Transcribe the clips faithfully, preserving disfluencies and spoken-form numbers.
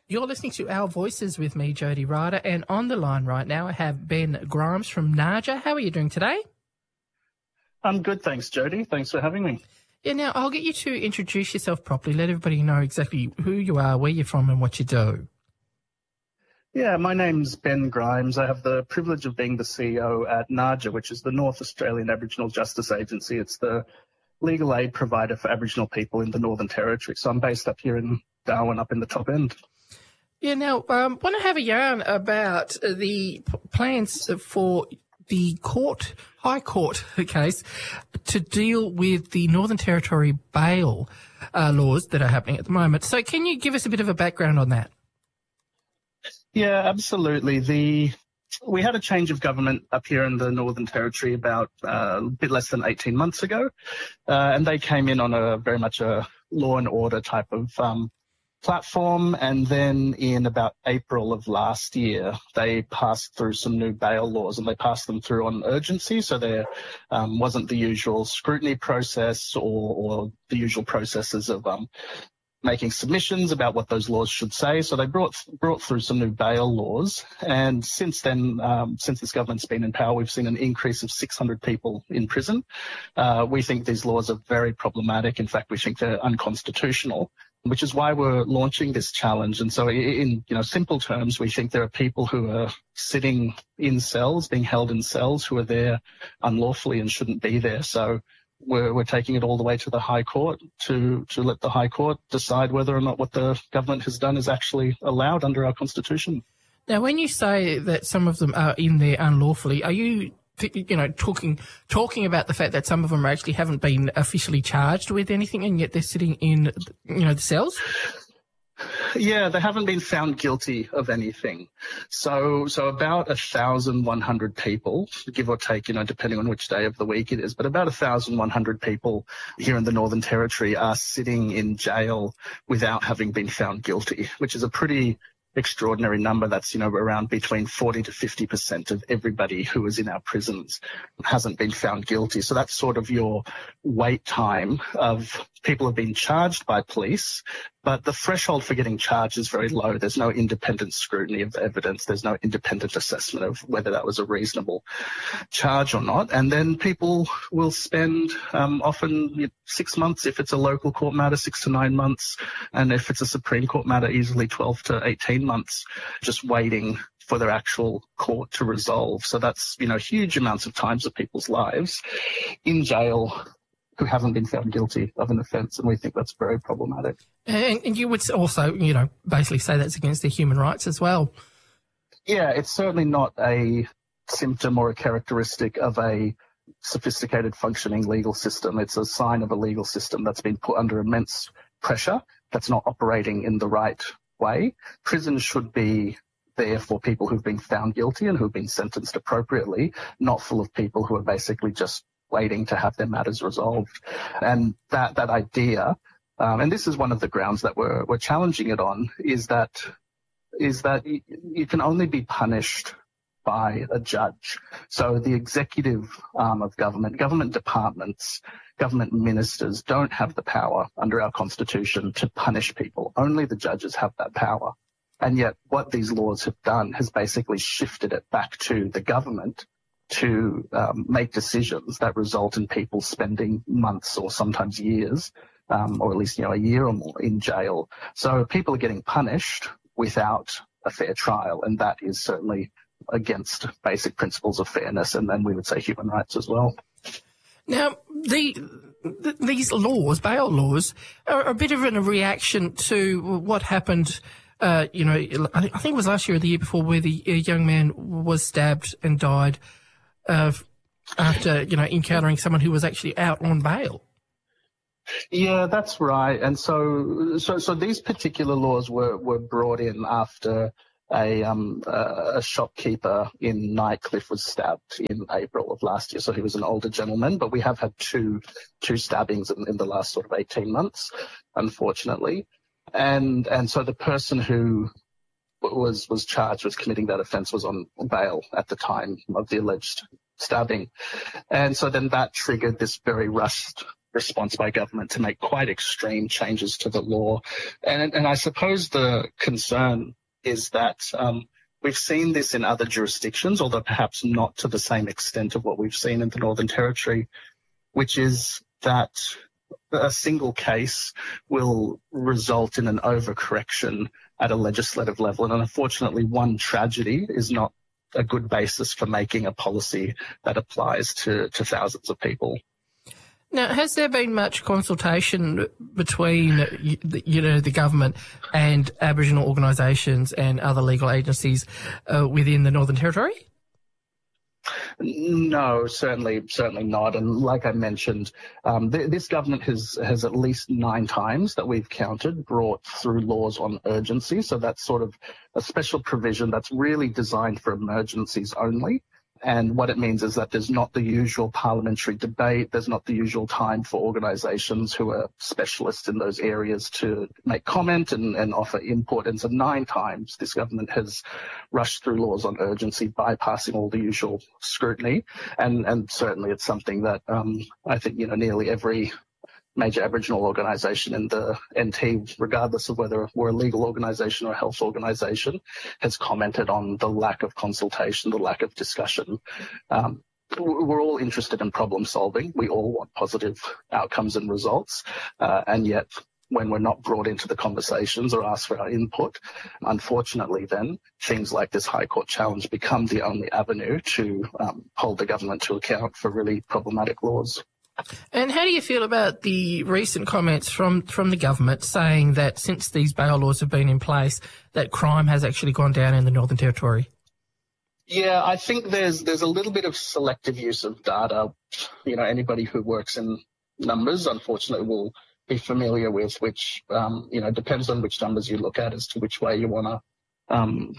You're listening to Our Voices with me, Jody Ryder, and on the line right now I have Ben Grimes from Naja. How are you doing today? I'm good, thanks, Jody. Thanks for having me. Yeah, now I'll get you to introduce yourself properly, let everybody know exactly who you are, where you're from and what you do. Yeah, my name's Ben Grimes. I have the privilege of being the C E O at Naja, which is the North Australian Aboriginal Justice Agency. It's the legal aid provider for Aboriginal people in the Northern Territory. So I'm based up here in Darwin, up in the top end. Yeah, now, I um, want to have a yarn about the p- plans for the court, High Court case to deal with the Northern Territory bail uh, laws that are happening at the moment. So can you give us a bit of a background on that? Yeah, absolutely. The We had a change of government up here in the Northern Territory about uh, a bit less than eighteen months ago, uh, and they came in on a very much a law and order type of um platform, and then in about April of last year, they passed through some new bail laws, and they passed them through on urgency, so there um, wasn't the usual scrutiny process or, or the usual processes of um, making submissions about what those laws should say. So they brought brought through some new bail laws, and since then, um, since this government's been in power, we've seen an increase of six hundred people in prison. Uh, we think these laws are very problematic. In fact, we think they're unconstitutional, which is why we're launching this challenge. And so in, you know, simple terms, we think there are people who are sitting in cells, being held in cells, who are there unlawfully and shouldn't be there. So we're, we're taking it all the way to the High Court to, to let the High Court decide whether or not what the government has done is actually allowed under our Constitution. Now, when you say that some of them are in there unlawfully, are you you know, talking talking about the fact that some of them actually haven't been officially charged with anything, and yet they're sitting in, you know, the cells? Yeah, they haven't been found guilty of anything. So, so about a thousand one hundred people, give or take, you know, depending on which day of the week it is, but about a thousand one hundred people here in the Northern Territory are sitting in jail without having been found guilty, which is a pretty extraordinary number. That's, you know, around between forty to fifty percent of everybody who is in our prisons hasn't been found guilty. So that's sort of your wait time of people have been charged by police, but the threshold for getting charged is very low. There's no independent scrutiny of the evidence. There's no independent assessment of whether that was a reasonable charge or not. And then people will spend um, often you know, six months if it's a local court matter, six to nine months. And if it's a Supreme Court matter, easily twelve to eighteen months just waiting for their actual court to resolve. So that's, you know, huge amounts of times of people's lives in jail who haven't been found guilty of an offence, and we think that's very problematic. And, and you would also, you know, basically say that's against their human rights as well. Yeah, it's certainly not a symptom or a characteristic of a sophisticated functioning legal system. It's a sign of a legal system that's been put under immense pressure, that's not operating in the right way. Prisons should be there for people who've been found guilty and who've been sentenced appropriately, not full of people who are basically just waiting to have their matters resolved. And that, that idea, um, and this is one of the grounds that we're, we're challenging it on, is that, is that you, you can only be punished by a judge. So the executive arm of government, government departments, government ministers don't have the power under our Constitution to punish people. Only the judges have that power. And yet what these laws have done has basically shifted it back to the government to um, make decisions that result in people spending months or sometimes years, um, or at least, you know, a year or more in jail. So people are getting punished without a fair trial, and that is certainly against basic principles of fairness, and then we would say human rights as well. Now, the, the these laws, bail laws, are a bit of a reaction to what happened. Uh, you know, I think it was last year or the year before, where the a young man was stabbed and died uh, after, you know, encountering someone who was actually out on bail. Yeah, that's right. And so, so, so these particular laws were, were brought in after a, um, a shopkeeper in Nightcliff was stabbed in April of last year. So he was an older gentleman, but we have had two, two stabbings in, in the last sort of eighteen months, unfortunately. And, and so the person who was, was charged with committing that offence was on bail at the time of the alleged stabbing. And so then that triggered this very rushed response by government to make quite extreme changes to the law. And, and I suppose the concern is that um, we've seen this in other jurisdictions, although perhaps not to the same extent of what we've seen in the Northern Territory, which is that a single case will result in an overcorrection at a legislative level. And unfortunately, one tragedy is not a good basis for making a policy that applies to, to thousands of people. Now, has there been much consultation between, you know, the government and Aboriginal organisations and other legal agencies uh, within the Northern Territory? No, certainly, certainly not. And like I mentioned, um, th- this government has has at least nine times that we've counted brought through laws on urgency. So that's sort of a special provision that's really designed for emergencies only. And what it means is that there's not the usual parliamentary debate. There's not the usual time for organisations who are specialists in those areas to make comment and, and offer input. And so nine times this government has rushed through laws on urgency, bypassing all the usual scrutiny. And, and certainly it's something that um, I think, you know, nearly every major Aboriginal organisation in the N T, regardless of whether we're a legal organisation or a health organisation, has commented on the lack of consultation, the lack of discussion. Um, we're all interested in problem solving. We all want positive outcomes and results. Uh, and yet, when we're not brought into the conversations or asked for our input, unfortunately then, things like this High Court challenge become the only avenue to um, hold the government to account for really problematic laws. And how do you feel about the recent comments from, from the government saying that since these bail laws have been in place, that crime has actually gone down in the Northern Territory? Yeah, I think there's there's a little bit of selective use of data. You know, anybody who works in numbers, unfortunately, will be familiar with, which, um, you know, depends on which numbers you look at as to which way you want to um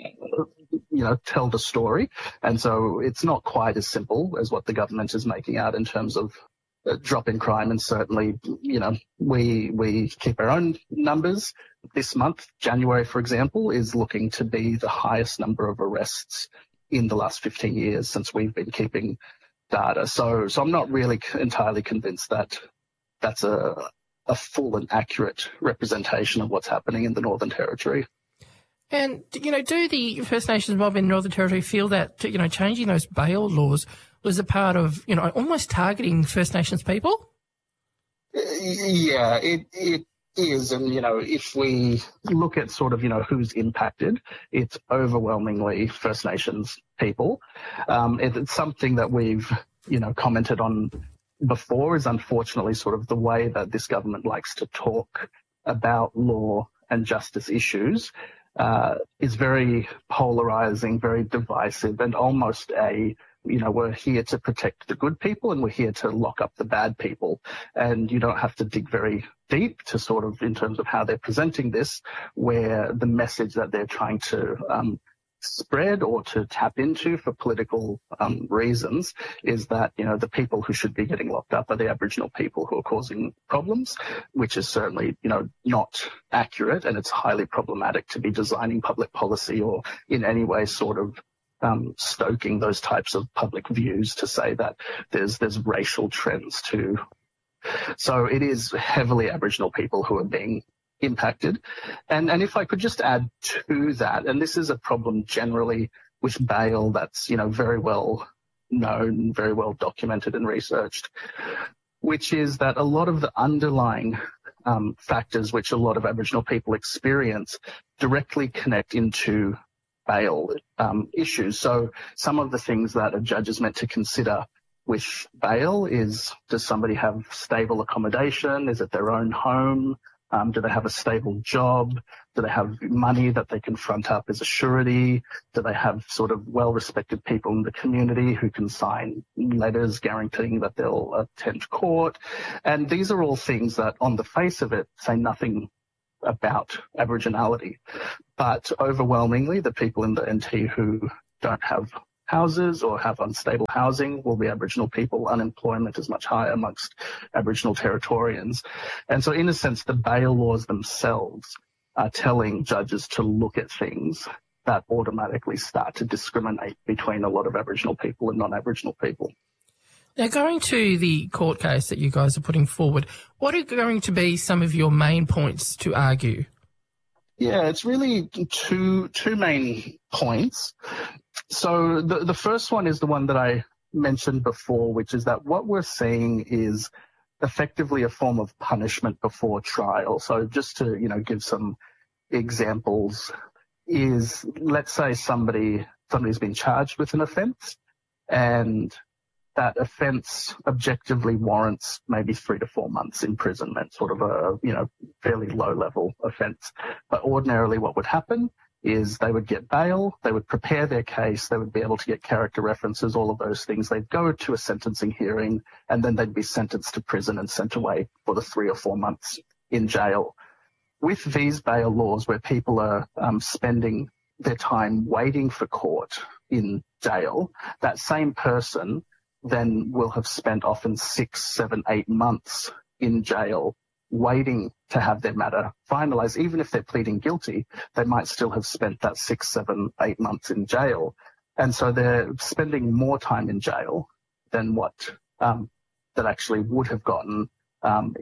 you know, tell the story. And so it's not quite as simple as what the government is making out in terms of a drop in crime. And certainly, you know, we we keep our own numbers. This month, January, for example, is looking to be the highest number of arrests in the last fifteen years since we've been keeping data. So, so I'm not really entirely convinced that that's a, a full and accurate representation of what's happening in the Northern Territory. And, you know, do the First Nations mob in Northern Territory feel that, you know, changing those bail laws was a part of, you know, almost targeting First Nations people? Yeah, it, it is. And, you know, if we look at sort of, you know, who's impacted, it's overwhelmingly First Nations people. Um, it, it's something that we've, you know, commented on before is unfortunately sort of the way that this government likes to talk about law and justice issues. Uh, is very polarizing, very divisive, and almost a, you know, we're here to protect the good people and we're here to lock up the bad people. And you don't have to dig very deep to sort of, in terms of how they're presenting this, where the message that they're trying to um, spread or to tap into for political um, reasons is that, you know, the people who should be getting locked up are the Aboriginal people who are causing problems, which is certainly, you know, not accurate, and it's highly problematic to be designing public policy or in any way sort of um, stoking those types of public views to say that there's there's racial trends too. So it is heavily Aboriginal people who are being impacted. And, and if I could just add to that, and this is a problem generally with bail that's, you know, very well known, very well documented and researched, which is that a lot of the underlying um, factors which a lot of Aboriginal people experience directly connect into bail um, issues. So some of the things that a judge is meant to consider with bail is, does somebody have stable accommodation? Is it their own home? Um, do they have a stable job? Do they have money that they can front up as a surety? Do they have sort of well-respected people in the community who can sign letters guaranteeing that they'll attend court? And these are all things that on the face of it say nothing about Aboriginality. But overwhelmingly, the people in the N T who don't have houses or have unstable housing will be Aboriginal people. Unemployment is much higher amongst Aboriginal Territorians. And so in a sense, the bail laws themselves are telling judges to look at things that automatically start to discriminate between a lot of Aboriginal people and non-Aboriginal people. Now, going to the court case that you guys are putting forward, what are going to be some of your main points to argue? Yeah, it's really two two main points. So the the first one is the one that I mentioned before, which is that what we're seeing is effectively a form of punishment before trial. So just to, you know, give some examples, is let's say somebody somebody's been charged with an offence, and that offence objectively warrants maybe three to four months imprisonment, sort of a, you know, fairly low-level offence. But ordinarily what would happen is they would get bail, they would prepare their case, they would be able to get character references, all of those things. They'd go to a sentencing hearing, and then they'd be sentenced to prison and sent away for the three or four months in jail. With these bail laws where people are um, spending their time waiting for court in jail, that same person then will have spent often six, seven, eight months in jail waiting to have their matter finalised. Even if they're pleading guilty, they might still have spent that six, seven, eight months in jail. And so they're spending more time in jail than what um, that actually would have gotten, um,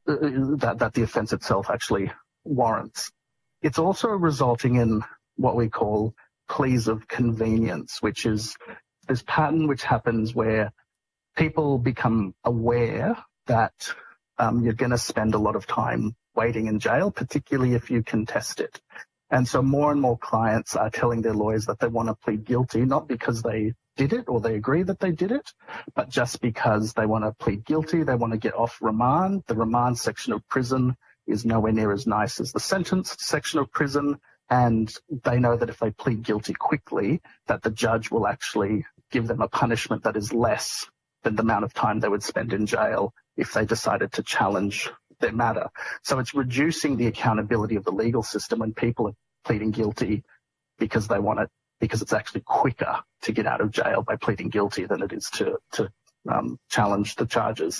that, that the offence itself actually warrants. It's also resulting in what we call pleas of convenience, which is this pattern which happens where people become aware that um, you're going to spend a lot of time waiting in jail, particularly if you contest it. And so more and more clients are telling their lawyers that they want to plead guilty, not because they did it or they agree that they did it, but just because they want to plead guilty, they want to get off remand. The remand section of prison is nowhere near as nice as the sentenced section of prison, and they know that if they plead guilty quickly, that the judge will actually give them a punishment that is less than the amount of time they would spend in jail if they decided to challenge their matter. So it's reducing the accountability of the legal system when people are pleading guilty because they want it, because it's actually quicker to get out of jail by pleading guilty than it is to, to um, challenge the charges.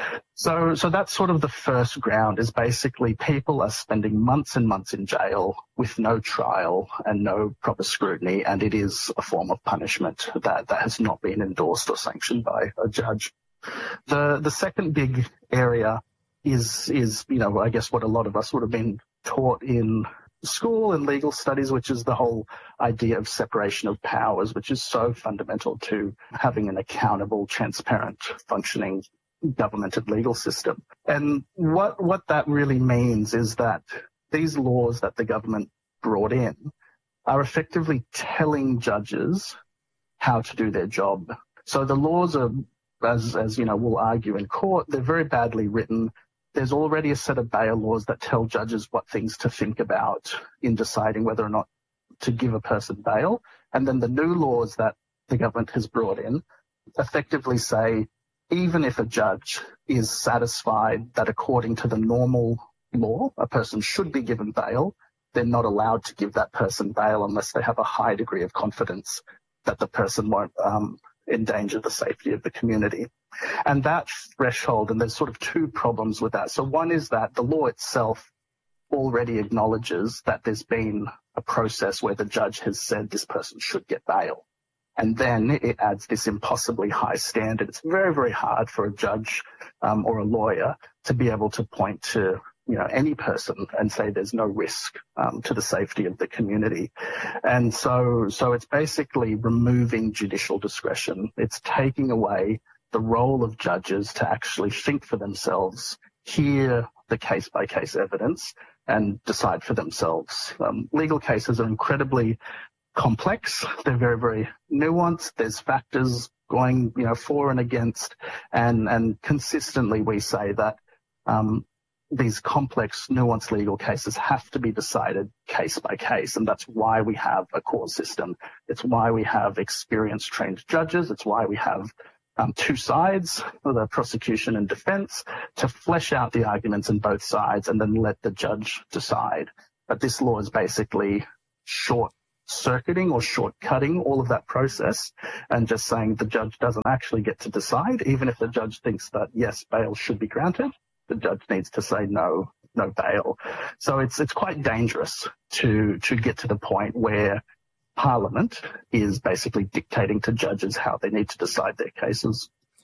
So, so that's sort of the first ground, is basically people are spending months and months in jail with no trial and no proper scrutiny, and it is a form of punishment that, that has not been endorsed or sanctioned by a judge. The, the second big area is, is, you know, I guess what a lot of us would have been taught in school and legal studies, which is the whole idea of separation of powers, which is so fundamental to having an accountable, transparent, functioning government and legal system. And what what that really means is that these laws that the government brought in are effectively telling judges how to do their job. So the laws are, as as you know, we'll argue in court, they're very badly written. There's already a set of bail laws that tell judges what things to think about in deciding whether or not to give a person bail. And then the new laws that the government has brought in effectively say, even if a judge is satisfied that according to the normal law, a person should be given bail, they're not allowed to give that person bail unless they have a high degree of confidence that the person won't um, endanger the safety of the community. And that threshold, and there's sort of two problems with that. So one is that the law itself already acknowledges that there's been a process where the judge has said this person should get bail. And then it adds this impossibly high standard. It's very, very hard for a judge um, or a lawyer to be able to point to, you know, any person and say there's no risk um, to the safety of the community. And so, so it's basically removing judicial discretion. It's taking away the role of judges to actually think for themselves, hear the case-by-case evidence, and decide for themselves. Um, legal cases are incredibly complex. They're very, very nuanced. There's factors going, you know, for and against, and and consistently we say that um, these complex, nuanced legal cases have to be decided case by case, and that's why we have a court system. It's why we have experienced, trained judges. It's why we have um, two sides, the prosecution and defence, to flesh out the arguments on both sides and then let the judge decide. But this law is basically short circuiting or shortcutting all of that process and just saying the judge doesn't actually get to decide. Even if the judge thinks that, yes, bail should be granted, the judge needs to say no, no bail. So it's it's quite dangerous to to get to the point where Parliament is basically dictating to judges how they need to decide their cases.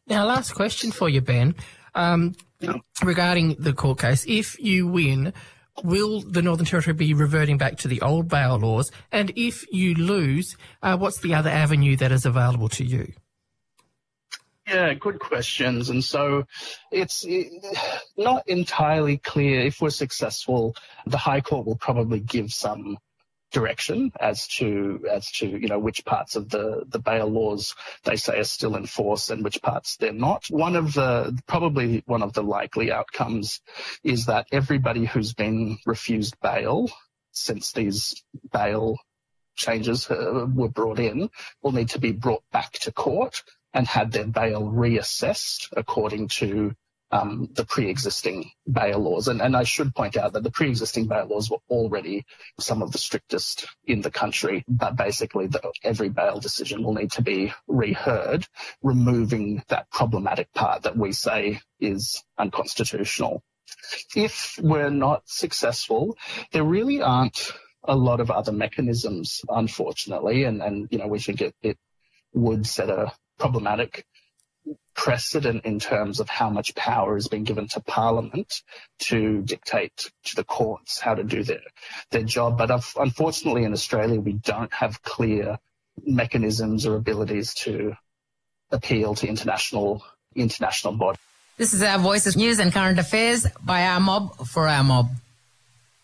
Now, last question for you, Ben, um, regarding the court case. If you win, will the Northern Territory be reverting back to the old bail laws? And if you lose, uh, what's the other avenue that is available to you? Yeah, good questions. And so it's not entirely clear. If we're successful, the High Court will probably give some direction as to, as to, you know, which parts of the, the bail laws they say are still in force and which parts they're not. One of the, probably one of the likely outcomes is that everybody who's been refused bail since these bail changes uh, were brought in will need to be brought back to court and had their bail reassessed according to um, the pre-existing bail laws. And, and I should point out that the pre-existing bail laws were already some of the strictest in the country, but basically the, every bail decision will need to be reheard, removing that problematic part that we say is unconstitutional. If we're not successful, there really aren't a lot of other mechanisms, unfortunately, and, and you know, we think it, it would set a problematic precedent in terms of how much power has been given to Parliament to dictate to the courts how to do their, their job. But unfortunately in Australia, we don't have clear mechanisms or abilities to appeal to international, international bodies. This is our Voices News and Current Affairs by Our Mob for Our Mob.